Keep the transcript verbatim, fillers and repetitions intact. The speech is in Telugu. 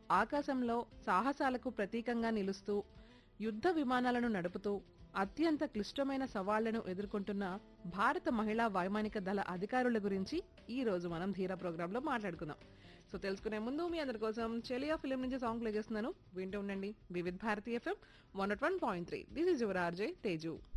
ఆకాశంలో సాహసాలకు ప్రతీకంగా నిలుస్తూ యుద్ధ విమానాలను నడుపుతూ అత్యంత క్లిష్టమైన సవాళ్లను ఎదుర్కొంటున్న భారత మహిళా వైమానిక దళ అధికారుల గురించి ఈ రోజు మనం ధీరా ప్రోగ్రామ్ లో మాట్లాడుకుందాం. సో తెలుసుకునే ముందు మీ అందరి కోసం చెలియా ఫిలిం నుంచి సాంగ్ ప్లే చేస్తున్నాను, వింటూ ఉండండి Vividh Bharati FM one not one point three. This is your RJ Teju.